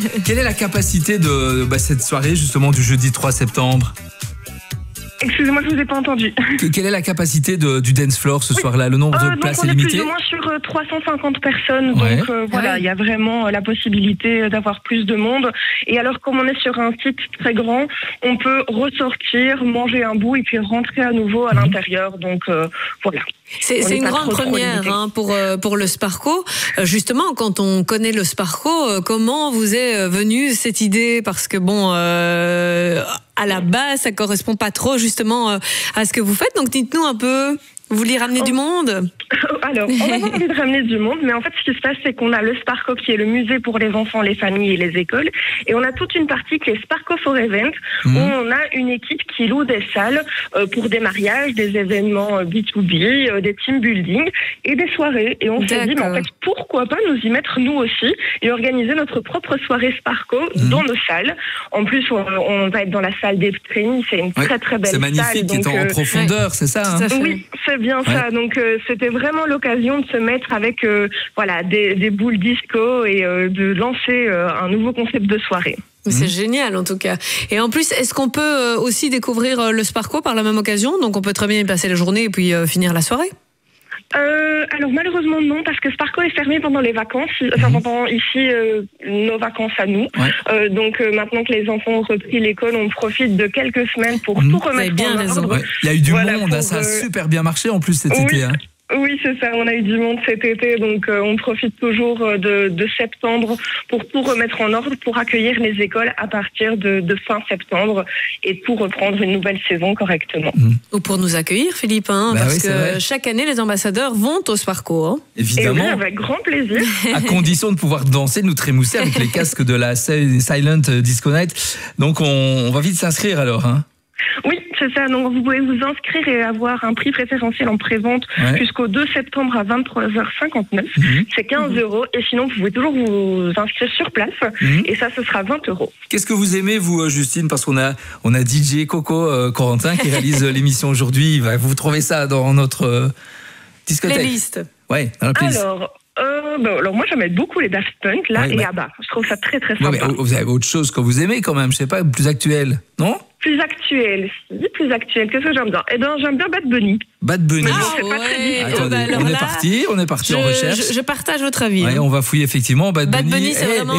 Quelle est la capacité de cette soirée justement du jeudi 3 septembre ? Excusez-moi, je vous ai pas entendu. Quelle est la capacité du dance floor ce soir-là ? Le nombre de places est limité ? On est plus ou moins sur 350 personnes, donc voilà, il y a vraiment la possibilité d'avoir plus de monde. Et alors, comme on est sur un site très grand, on peut ressortir, manger un bout et puis rentrer à nouveau à l'intérieur. Donc voilà. C'est une grande première pour le Sparco. Justement, quand on connaît le Sparco, comment vous est venue cette idée ? Parce que bon, à la base, ça correspond pas trop justement à ce que vous faites. Donc dites-nous un peu. Vous vouliez ramener du monde ? Alors, on a envie de ramener du monde, mais en fait, ce qui se passe, c'est qu'on a le Sparco qui est le musée pour les enfants, les familles et les écoles, et on a toute une partie qui est Sparco for Event, où on a une équipe qui loue des salles pour des mariages, des événements B2B, des team building et des soirées. Et on s'est dit, mais en fait, pourquoi pas nous y mettre nous aussi et organiser notre propre soirée Sparco dans nos salles. En plus, on va être dans la salle d'Eptrine, c'est une très très belle salle. C'est magnifique, qui est en profondeur, c'est ça hein ? Oui, c'est bien ça. Donc c'était vraiment l'occasion de se mettre avec des boules disco et de lancer un nouveau concept de soirée. C'est génial en tout cas. Et en plus, est-ce qu'on peut aussi découvrir le Sparco par la même occasion ? Donc on peut très bien y passer la journée et puis finir la soirée ? Alors malheureusement non, parce que Sparco est fermé pendant les vacances, pendant ici nos vacances à nous. Donc maintenant que les enfants ont repris l'école, on profite de quelques semaines pour tout remettre en ordre. Il y a eu du monde, ça a super bien marché en plus cet été. Hein. Oui, c'est ça, on a eu du monde cet été, donc on profite toujours de septembre pour tout remettre en ordre, pour accueillir les écoles à partir de fin septembre et pour reprendre une nouvelle saison correctement. Ou pour nous accueillir, Philippe, parce que chaque année, les ambassadeurs vont au Sparco. Évidemment. Et oui, avec grand plaisir. À condition de pouvoir danser, nous trémousser avec les casques de la Silent Disco Night. Donc on va vite s'inscrire alors. Oui, c'est ça. Donc, vous pouvez vous inscrire et avoir un prix préférentiel en pré-vente jusqu'au 2 septembre à 23h59. C'est 15 €. Et sinon, vous pouvez toujours vous inscrire sur place. Et ça, ce sera 20 €. Qu'est-ce que vous aimez, vous, Justine ? Parce qu'on a DJ Coco Corentin qui réalise l'émission aujourd'hui. Vous trouvez ça dans notre discothèque ? Playlist. Oui, dans la playlist. Alors moi j'aime beaucoup les Daft Punk et ABBA. Je trouve ça très très sympa. Mais vous avez autre chose que vous aimez quand même, je sais pas, plus actuel, non ? Plus actuel, qu'est-ce que j'aime bien ? Eh bien j'aime bien Bad Bunny. Bad Bunny. Mais c'est pas très difficile. Attendez, on est parti en recherche. Je partage votre avis. On va fouiller effectivement Bad Bunny. Bad Bunny, c'est vraiment